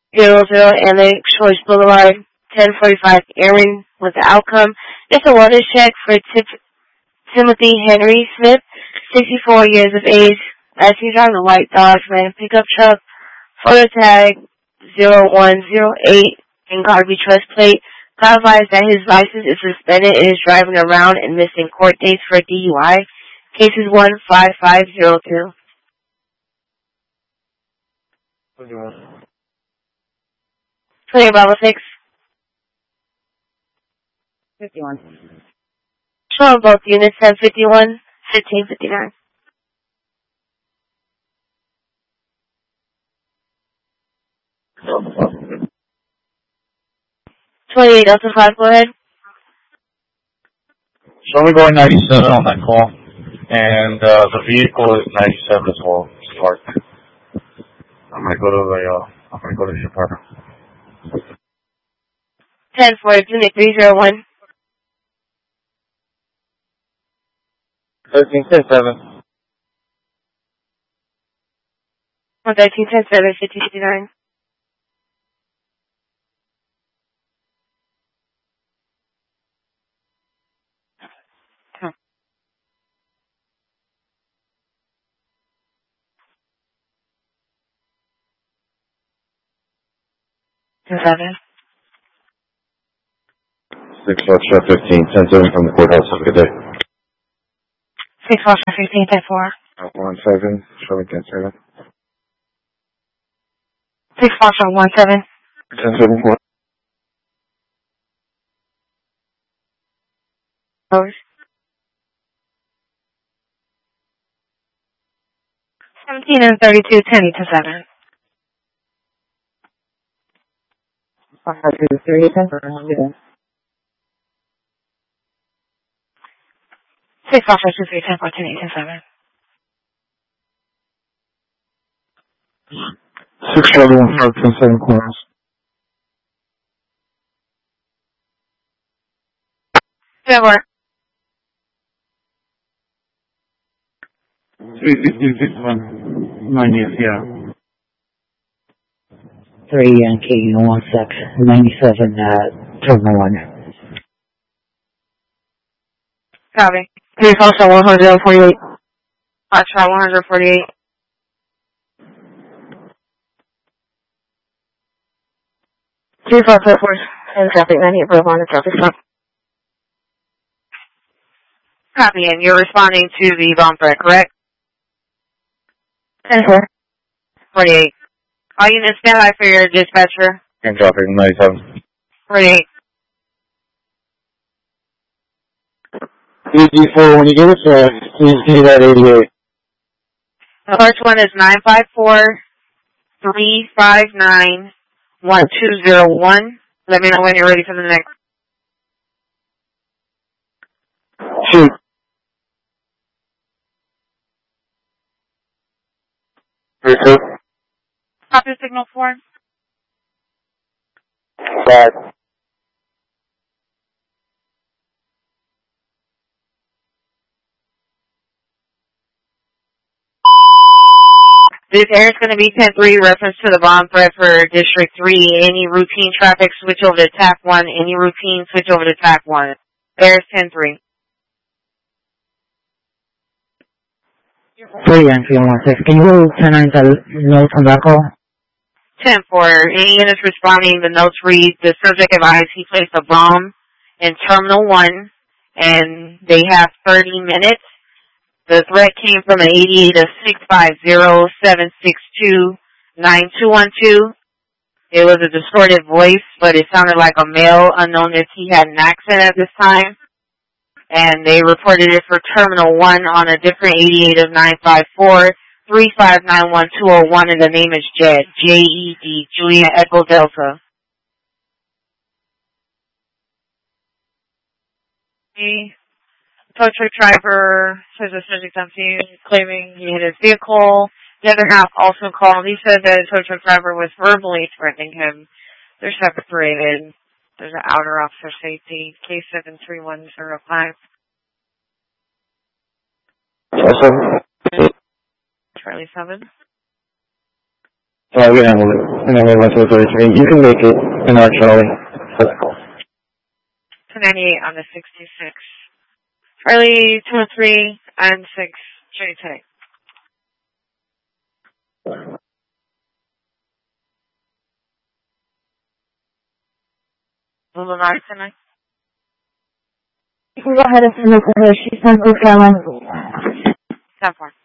Atlantic Shores Boulevard, 1045 Aaron with the outcome. It's a water check for Timothy Henry Smith, 64 years of age, as he's driving a white Dodge Ram pickup truck, photo tag 0108 and garbage trust plate. Clarifies that his license is suspended and is driving around and missing court dates for DUI. Case is 15502. 20 Bravo 6. 51. Show on both units, 1051, 1559. 28 Delta 5, go ahead. So we're going 97 on that call, and the vehicle is 97 as well. Start. I'm gonna go to the apartment. 10 for unit 301. 13-10-7. 13-10-7, 1559. 7. 6 Foxtrot 15, 10-7 from the courthouse. Have a good day. 6 Foxtrot 15, 10-4. 1-7, showing 10-7. 6 Foxtrot 1-7. 10-7-4. Over. 17 and 32, 10-7. 523, 10 for 100. 6 Foxtrot 23, 10 for 10-8-7. 6 Charlie 1-5-10-7 corners. 7. 90th, yeah. 3 and KU-16, 97 at Terminal 1. Copy. 3 Foxtrot 148. Foxtrot 148. 3 Foxtrot 4 and traffic 98 Boulevard on the traffic stop. Copy, and you're responding to the bomb threat, correct? 10-4. 48. All units stand by for your dispatcher. And traffic 97. 48. DG4, when you get us there, please give me that 88. The first one is 954-359-1201. Let me know when you're ready for the next. Shoot. Very good. Copy signal 4. Bad. This air is going to be 10-3, reference to the bomb threat for District 3. Any routine traffic, switch over to TAC 1. Any routine, switch over to TAC 1. Air is 10-3. 3 and KU-16. Can you go 10-9 notes on that call? 10-4. Any units responding, the notes read, the subject advised he placed a bomb in Terminal 1, and they have 30 minutes. The threat came from an 88 of 650-762-9212. It was a distorted voice, but it sounded like a male, unknown if he had an accent at this time. And they reported it for Terminal 1 on a different 88 of 954-359-1201, and the name is Jed, J-E-D, Julia Echo Delta. The tow truck driver says the subject on scene claiming he hit his vehicle. The other half also called. He said that the tow truck driver was verbally threatening him. They're separated. There's an outer officer safety, case 73105. Charlie 7. We handle it. And then we went to the 33. You can make it an hour early for that call. 298 on the 66. Charlie 203 and 6, journey today. Lunar tonight. You can go ahead and send it to her. She's from North Carolina. 10-4.